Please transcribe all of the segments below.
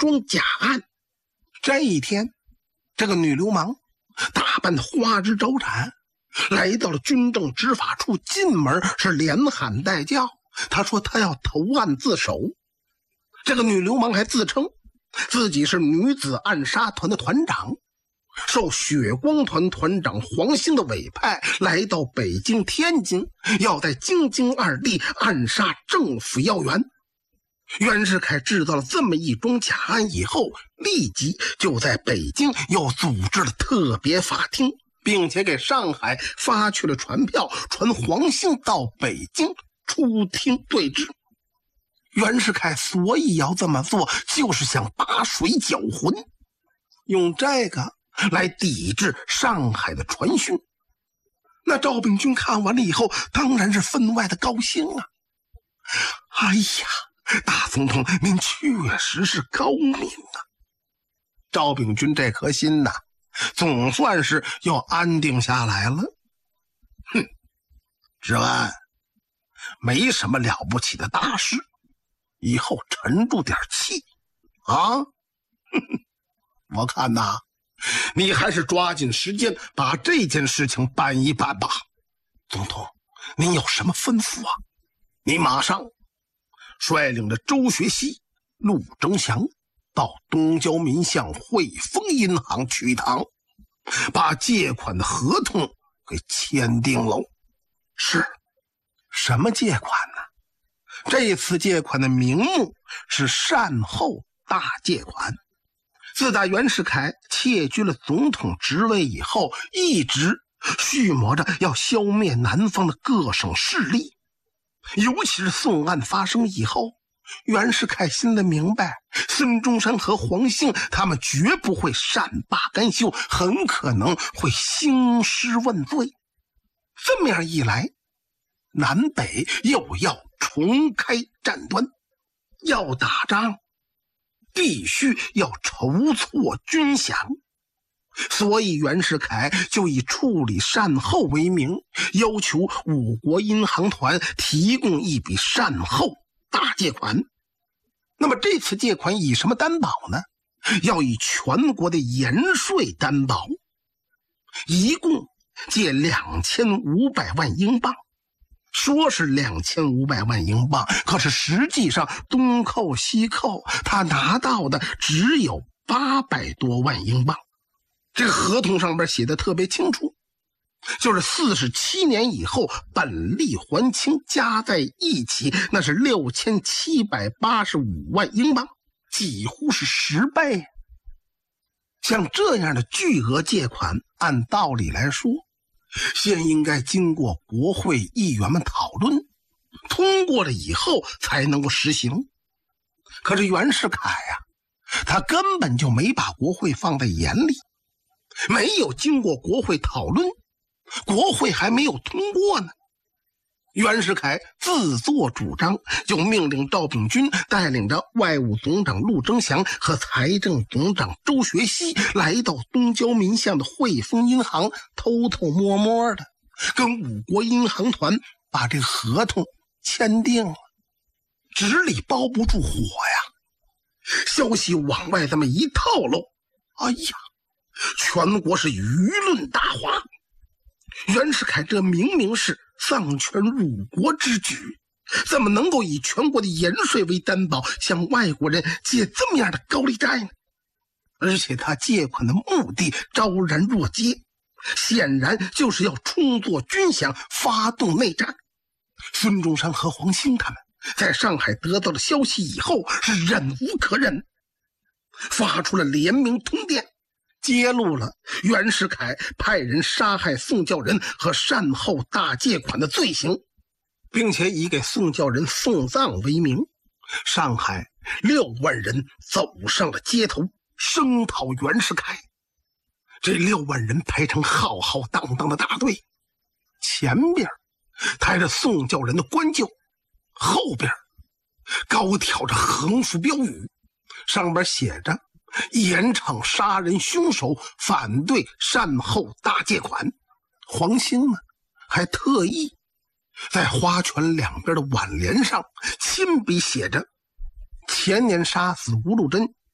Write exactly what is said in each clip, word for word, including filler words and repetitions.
桩假案。这一天，这个女流氓打扮的花枝招展，来到了军政执法处，进门是连喊带叫。她说她要投案自首。这个女流氓还自称自己是女子暗杀团的团长，受血光团团长黄兴的委派，来到北京、天津，要在京津二地暗杀政府要员。袁世凯制造了这么一桩假案以后，立即就在北京又组织了特别法庭，并且给上海发去了传票，传黄兴到北京出庭对质。袁世凯所以要这么做，就是想把水搅浑，用这个来抵制上海的传讯。那赵秉钧看完了以后，当然是分外的高兴啊！哎呀，大总统您确实是高明啊！赵秉钧这颗心呐，总算是又安定下来了。哼，知恩，没什么了不起的大事，以后沉住点气啊！哼哼，我看呐，你还是抓紧时间把这件事情办一办吧。总统，您有什么吩咐啊？你马上率领着周学熙、陆征祥到东交民巷汇丰银行取堂，把借款的合同给签订了。是，什么借款呢？这次借款的名目是善后大借款。自打袁世凯窃居了总统职位以后，一直蓄谋着要消灭南方的各省势力。尤其是宋案发生以后，袁世凯心里明白，孙中山和黄兴他们绝不会善罢甘休，很可能会兴师问罪。这么样一来，南北又要重开战端，要打仗必须要筹措军饷，所以袁世凯就以处理善后为名，要求五国银行团提供一笔善后大借款。那么这次借款以什么担保呢？要以全国的盐税担保，一共借两千五百万英镑。说是两千五百万英镑，可是实际上东扣西扣，他拿到的只有八百多万英镑。这个合同上边写的特别清楚，就是四十七年以后本利还清加在一起，那是六千七百八十五万英镑，几乎是十倍。像这样的巨额借款，按道理来说，先应该经过国会议员们讨论，通过了以后才能够实行。可是袁世凯呀、啊，他根本就没把国会放在眼里，没有经过国会讨论，国会还没有通过呢。袁世凯自作主张，就命令赵秉钧带领着外务总长陆征祥和财政总长周学熙来到东交民巷的汇丰银行，偷偷摸摸的跟五国银行团把这个合同签订了。纸里包不住火呀，消息往外这么一套漏，哎呀，全国是舆论大哗。袁世凯这明明是丧权辱国之举，怎么能够以全国的盐税为担保向外国人借这么样的高利贷呢？而且他借款的目的昭然若揭，显然就是要充作军饷，发动内战。孙中山和黄兴他们在上海得到了消息以后，是忍无可忍，发出了联名通电，揭露了袁世凯派人杀害宋教仁和善后大借款的罪行，并且以给宋教仁送葬为名，上海六万人走上了街头，声讨袁世凯。这六万人排成浩浩荡荡的大队，前边抬着宋教仁的官柩，后边高挑着横幅标语，上边写着严惩杀人凶手，反对善后大借款。黄兴呢，还特意在花拳两边的挽联上亲笔写着：前年杀死吴禄贞，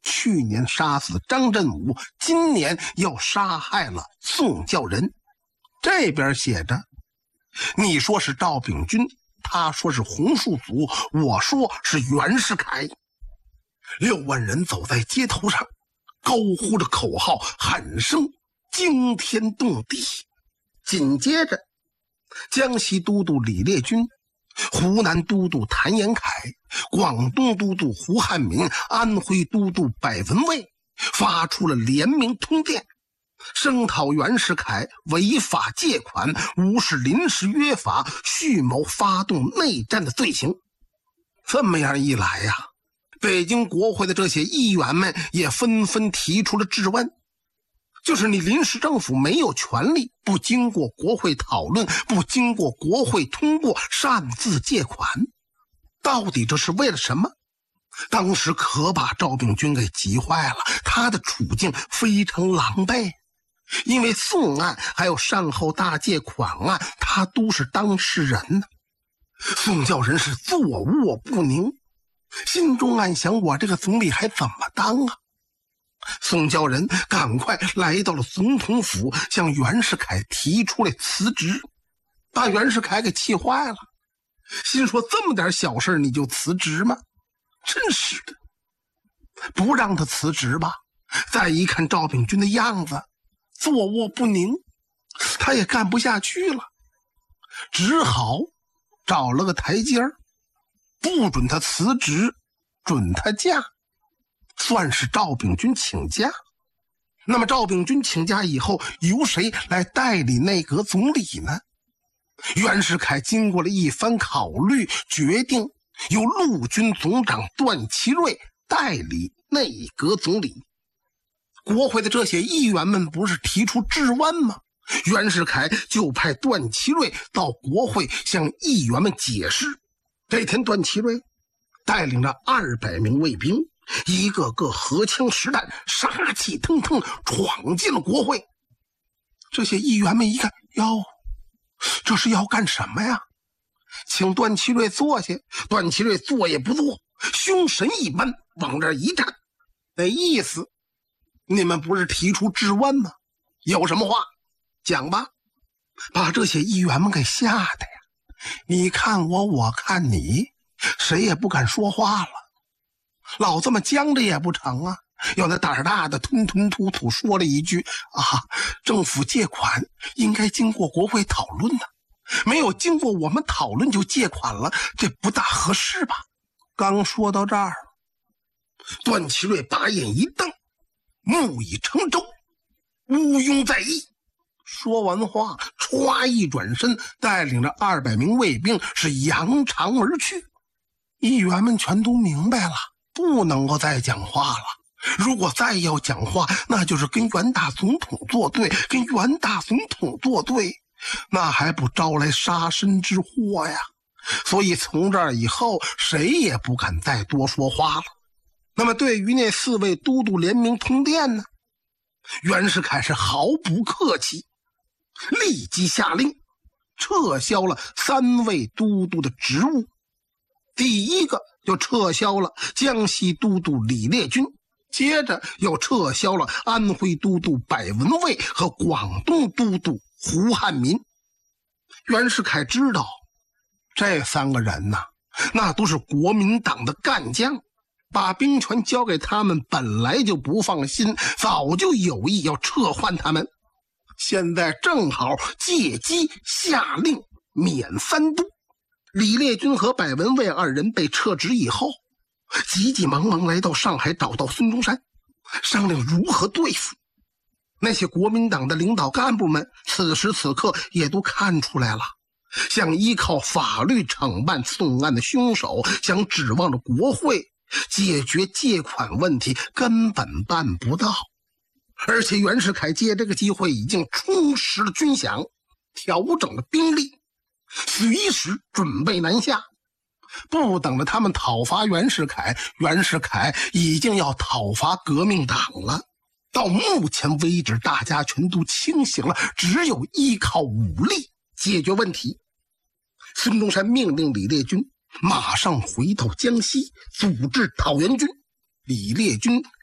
去年杀死张振武，今年又杀害了宋教仁。这边写着，你说是赵秉钧，他说是洪树祖，我说是袁世凯。六万人走在街头上，高呼着口号，喊声惊天动地。紧接着，江西都督李烈钧、湖南都督谭延闿、广东都督胡汉民、安徽都督百文蔚发出了联名通电，声讨袁世凯违法借款、无视临时约法、蓄谋发动内战的罪行。这么样一来呀、啊，北京国会的这些议员们也纷纷提出了质问，就是你临时政府没有权利不经过国会讨论、不经过国会通过擅自借款，到底这是为了什么？当时可把赵秉钧给急坏了，他的处境非常狼狈，因为宋案还有善后大借款案，他都是当事人呢。宋教仁是坐卧不宁，心中暗想，我这个总理还怎么当啊？宋教仁赶快来到了总统府，向袁世凯提出了辞职，把袁世凯给气坏了，心说这么点小事你就辞职吗？真是的，不让他辞职吧，再一看赵秉钧的样子，坐卧不宁，他也干不下去了，只好找了个台阶儿，不准他辞职，准他假，算是赵秉钧请假。那么赵秉钧请假以后，由谁来代理内阁总理呢？袁世凯经过了一番考虑，决定由陆军总长段祺瑞代理内阁总理。国会的这些议员们不是提出质问吗？袁世凯就派段祺瑞到国会向议员们解释。这天，段祺瑞带领着二百名卫兵，一个个荷枪实弹，杀气腾腾闯进了国会。这些议员们一看，哟，这是要干什么呀？请段祺瑞坐下。段祺瑞坐也不坐，凶神一般往这一站，那意思，你们不是提出质问吗？有什么话讲吧。把这些议员们给吓的呀，你看我，我看你，谁也不敢说话了。老这么僵着也不成啊。有那胆大的吞吞吐吐说了一句，啊，政府借款应该经过国会讨论呢，没有经过我们讨论就借款了，这不大合适吧。刚说到这儿，段祺瑞把眼一瞪，木已成舟，毋庸在意。说完话，歘一转身，带领着二百名卫兵是扬长而去。议员们全都明白了，不能够再讲话了。如果再要讲话，那就是跟袁大总统作对，跟袁大总统作对，那还不招来杀身之祸呀。所以从这儿以后，谁也不敢再多说话了。那么对于那四位都督联名通电呢，袁世凯是毫不客气，立即下令撤销了三位都督的职务。第一个就撤销了江西都督李烈钧，接着又撤销了安徽都督百文蔚和广东都督胡汉民。袁世凯知道这三个人呐，那都是国民党的干将，把兵权交给他们本来就不放心，早就有意要撤换他们。现在正好借机下令免三都。李烈钧和百文蔚二人被撤职以后，急急忙忙来到上海，找到孙中山，商量如何对付。那些国民党的领导干部们此时此刻也都看出来了，想依靠法律惩办宋案的凶手，想指望着国会解决借款问题，根本办不到。而且袁世凯借这个机会已经充实了军饷，调整了兵力，随时准备南下。不等着他们讨伐袁世凯，袁世凯已经要讨伐革命党了。到目前为止，大家全都清醒了，只有依靠武力解决问题。孙中山命令李烈钧马上回到江西，组织讨袁军。李烈钧